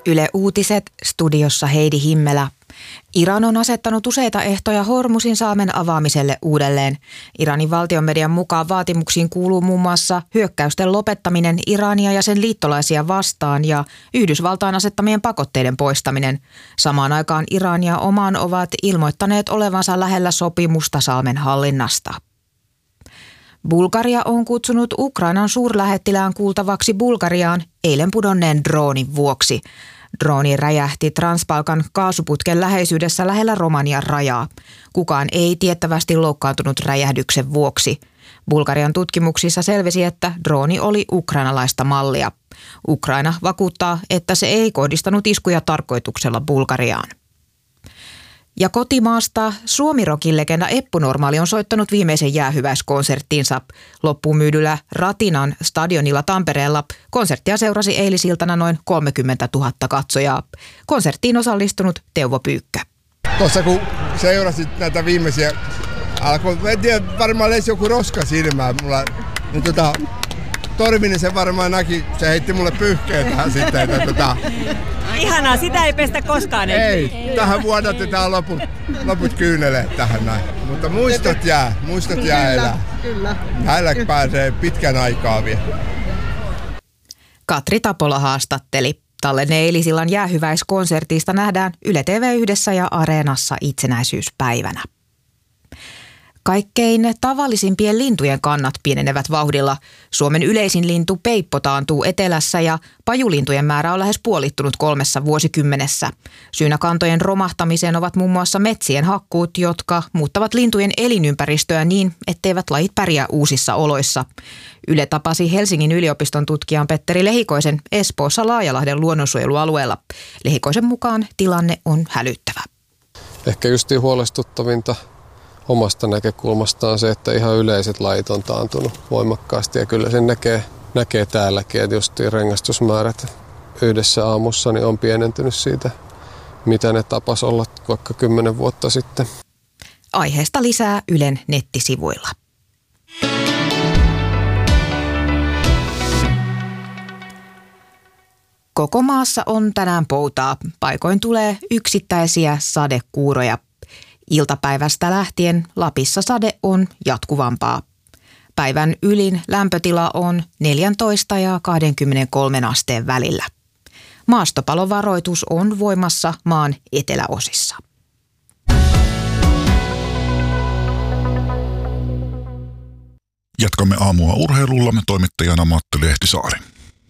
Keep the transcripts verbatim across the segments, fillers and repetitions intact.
Yle Uutiset, studiossa Heidi Himmelä. Iran on asettanut useita ehtoja Hormuzin salmen avaamiselle uudelleen. Iranin valtionmedian mukaan vaatimuksiin kuuluu muun muassa hyökkäysten lopettaminen Irania ja sen liittolaisia vastaan ja Yhdysvaltain asettamien pakotteiden poistaminen. Samaan aikaan Iran ja Oman ovat ilmoittaneet olevansa lähellä sopimusta salmen hallinnasta. Bulgaria on kutsunut Ukrainan suurlähettilään kuultavaksi Bulgariaan eilen pudonneen droonin vuoksi. Drooni räjähti Transbalkan kaasuputken läheisyydessä lähellä Romanian rajaa. Kukaan ei tiettävästi loukkaantunut räjähdyksen vuoksi. Bulgarian tutkimuksissa selvisi, että drooni oli ukrainalaista mallia. Ukraina vakuuttaa, että se ei kohdistanut iskuja tarkoituksella Bulgariaan. Ja kotimaasta Suomi-rokin legenda Eppu Normaali on soittanut viimeisen jäähyväiskonserttinsa. Loppuun myydyllä Ratinan stadionilla Tampereella konserttia seurasi eilisiltana noin kolmekymmentätuhatta katsojaa. Konserttiin osallistunut Teuvo Pyykkä. Tuossa kun seurasit näitä viimeisiä, alkoi, en tiedä, varmaan lesi joku roska silmään mulla, niin tota, Torvinen se varmaan näki, se heitti mulle pyyhkeen tähän sitten, että tota... Ihanaa, sitä ei pestä koskaan. Ei, ei. Tähän vuodatetaan loput, loput kyyneleet tähän näin. Mutta muistot jää, muistot jää kyllä, elää. Kyllä. Hänellä pääsee pitkän aikaa vielä. Katri Tapola haastatteli. Tallenne eilisillan jäähyväiskonsertista nähdään Yle T V yhdessä ja Areenassa itsenäisyyspäivänä. Kaikkein tavallisimpien lintujen kannat pienenevät vauhdilla. Suomen yleisin lintu peippo taantuu etelässä ja pajulintujen määrä on lähes puolittunut kolmessa vuosikymmenessä. Syynä kantojen romahtamiseen ovat muun muassa metsien hakkuut, jotka muuttavat lintujen elinympäristöä niin, etteivät lajit pärjää uusissa oloissa. Yle tapasi Helsingin yliopiston tutkijan Petteri Lehikoisen Espoossa Laajalahden luonnonsuojelualueella. Lehikoisen mukaan tilanne on hälyttävä. Ehkä justiin huolestuttavinta omasta näkökulmastaan se, että ihan yleiset lajit on taantunut voimakkaasti ja kyllä sen näkee, näkee täälläkin, että justiin rengastusmäärät yhdessä aamussa niin on pienentynyt siitä, mitä ne tapas olla vaikka kymmenen vuotta sitten. Aiheesta lisää Ylen nettisivuilla. Koko maassa on tänään poutaa. Paikoin tulee yksittäisiä sadekuuroja. Iltapäivästä lähtien Lapissa sade on jatkuvampaa. Päivän ylin lämpötila on neljätoista ja kaksikymmentäkolme asteen välillä. Maastopalovaroitus on voimassa maan eteläosissa. Jatkamme aamua urheilulla, toimittajana Matti Lehtisaari.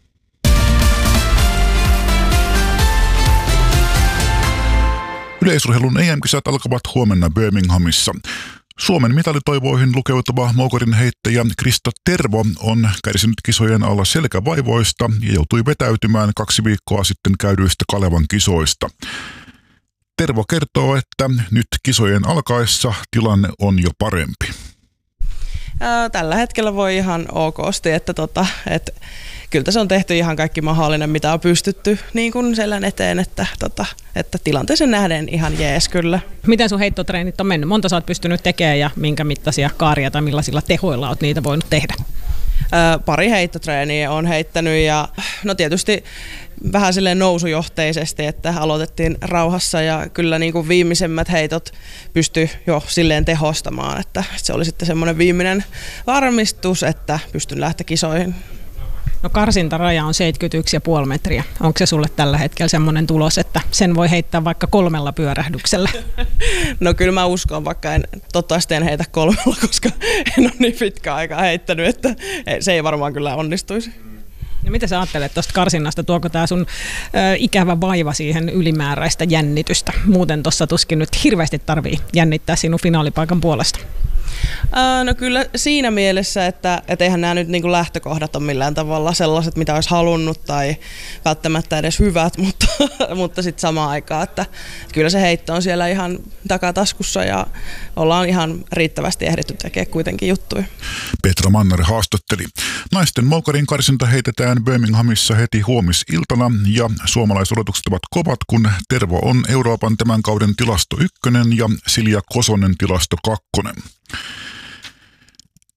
Yleisurheilun E M-kisat alkavat huomenna Birminghamissa. Suomen mitalitoivoihin lukeutuva moukarin heittäjä Krista Tervo on kärsinyt kisojen alla selkävaivoista ja joutui vetäytymään kaksi viikkoa sitten käydyistä Kalevan kisoista. Tervo kertoo, että nyt kisojen alkaessa tilanne on jo parempi. Tällä hetkellä voi ihan okosti, että tota, et, kyllä se on tehty ihan kaikki mahdollinen, mitä on pystytty niin kuin selän eteen, että, tota, että tilanteeseen nähden ihan jees kyllä. Miten sun heittotreenit on mennyt? Monta sä oot pystynyt tekemään ja minkä mittaisia kaaria tai millaisilla tehoilla oot niitä voinut tehdä? Ää, pari heittotreeniä on heittänyt ja no tietysti vähän silleen nousujohteisesti, että aloitettiin rauhassa ja kyllä niin kuin viimeisemmät heitot pystyi jo silleen tehostamaan, että se oli sitten semmoinen viimeinen varmistus, että pystyn lähteä kisoihin. No karsintaraja on seitsemänkymmentäyksi pilkku viisi metriä. Onko se sulle tällä hetkellä semmoinen tulos, että sen voi heittää vaikka kolmella pyörähdyksellä? No kyllä mä uskon, vaikka en toivottavasti en heitä kolmella, koska en ole niin pitkä aikaa heittänyt, että se ei varmaan kyllä onnistuisi. Ja mitä sä ajattelet tuosta karsinnasta? Tuoko tämä sun ö, ikävä vaiva siihen ylimääräistä jännitystä? Muuten tuossa tuskin nyt hirveästi tarvii jännittää sinun finaalipaikan puolesta. No kyllä siinä mielessä, että et eihän nämä nyt niinku lähtökohdat ole millään tavalla sellaiset, mitä olisi halunnut tai välttämättä edes hyvät, mutta, mutta sitten samaan aikaan, että kyllä se heitto on siellä ihan takataskussa ja ollaan ihan riittävästi ehditty tekemään kuitenkin juttuja. Petra Manner haastatteli. Naisten moukarin karsinta heitetään Birminghamissa heti huomisiltana ja suomalaisodotukset ovat kovat, kun Tervo on Euroopan tämän kauden tilasto ykkönen ja Silja Kosonen tilasto kakkonen.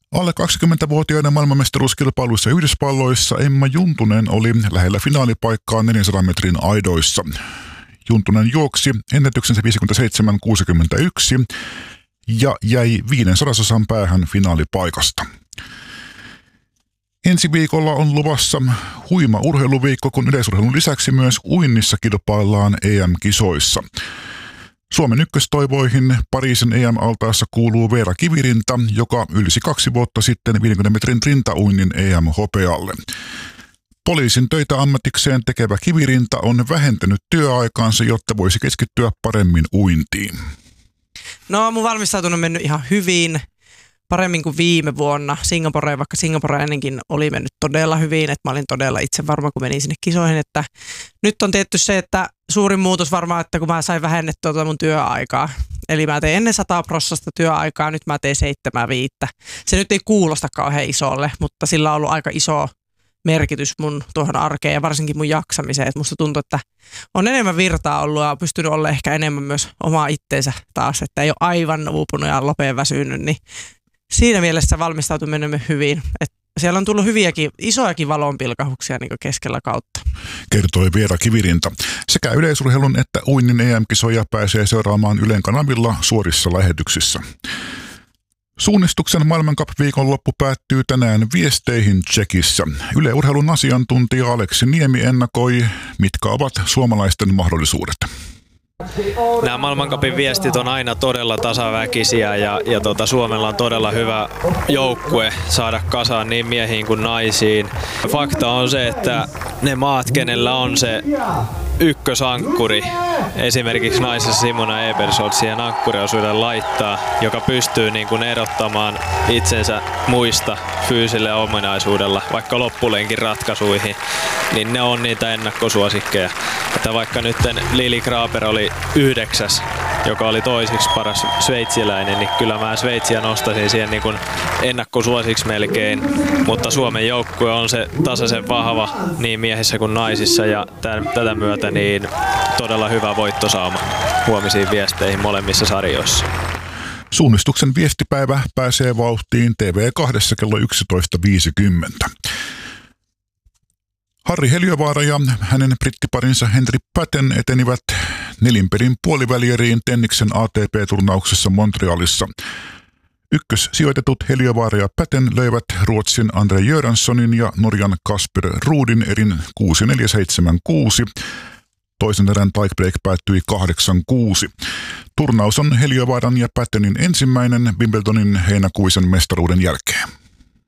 Alle kaksikymmentävuotiaiden maailmanmestaruuskilpailuissa Yhdysvalloissa Emma Juntunen oli lähellä finaalipaikkaa neljänsadan metrin aidoissa. Juntunen juoksi ennätyksensä viisikymmentäseitsemän kuusikymmentäyksi ja jäi viiden sadasosan päähän finaalipaikasta. Ensi viikolla on luvassa huima urheiluviikko, kun yleisurheilun lisäksi myös uinnissa kilpaillaan E M-kisoissa. Suomen ykköstoivoihin Pariisin E M-altaassa kuuluu Veera Kivirinta, joka ylsi kaksi vuotta sitten viidenkymmenen metrin rintauinnin E M-hopealle. Poliisin töitä ammatikseen tekevä Kivirinta on vähentänyt työaikaansa, jotta voisi keskittyä paremmin uintiin. No, mun valmistautunut on mennyt ihan hyvin, paremmin kuin viime vuonna Singaporeen, vaikka Singapore ennenkin oli mennyt todella hyvin, että mä olin todella itse varma, kun menin sinne kisoihin, että nyt on tietty se, että suurin muutos varmaan, että kun mä sain vähennettyä tuota mun työaikaa, eli mä tein ennen sata prosenttia työaikaa, nyt mä teen seitsemän viittä. Se nyt ei kuulosta kauhean isolle, mutta sillä on ollut aika iso merkitys mun tuohon arkeen ja varsinkin mun jaksamiseen, että musta tuntuu, että on enemmän virtaa ollut ja on pystynyt olla ehkä enemmän myös omaa itteensä taas, että ei ole aivan uupunut ja lopeen väsynyt, niin siinä mielessä valmistautuminen hyvin. Et siellä on tullut hyviäkin, isojakin valonpilkahuksia niin keskellä kautta. Kertoi Veera Kivirinta. Sekä yleisurheilun että uinnin E M-kisoja pääsee seuraamaan Ylen kanavilla suorissa lähetyksissä. Suunnistuksen maailmankap-viikonloppu päättyy tänään viesteihin Tšekissä. Yle Urheilun asiantuntija Aleksi Niemi ennakoi, mitkä ovat suomalaisten mahdollisuudet. Nämä maailmankapin viestit on aina todella tasaväkisiä ja, ja tota, Suomella on todella hyvä joukkue saada kasaan niin miehiin kuin naisiin. Fakta on se, että ne maat, kenellä on se ykkösankkuri, esimerkiksi naisessa Simona Ebersold siihen ankkuriosuuden laittaa, joka pystyy niin kuin erottamaan itsensä muista fyysisellä ominaisuudella, vaikka loppulenkin ratkaisuihin, niin ne on niitä ennakkosuosikkeja. Että vaikka nyt Lili Kraper oli yhdeksäs, joka oli toiseksi paras sveitsiläinen, niin kyllä mä Sveitsiä nostaisin siihen niin kuin ennakkosuosiksi melkein, mutta Suomen joukkue on se tasaisen vahva niin miehissä kuin naisissa ja tämän, tätä myötä niin todella hyvä voittosauma huomisiin viesteihin molemmissa sarjoissa. Suunnistuksen viestipäivä pääsee vauhtiin T V kaksi kello yksitoista viisikymmentä. Harri Heliövaara ja hänen brittiparinsa Henry Patten etenivät nelinperin puolivälieriin Tenniksen A T P-turnauksessa Montrealissa. Ykkössijoitetut Heliövaara ja Patten löivät Ruotsin Andre Göranssonin ja Norjan Kasper Ruudin erin kuusi neljä seitsemän kuusi. Toisen erän tiebreak päättyi kahdeksan kuusi. Turnaus on Heliövaaran ja Pattenin ensimmäinen Wimbledonin heinäkuisen mestaruuden jälkeen.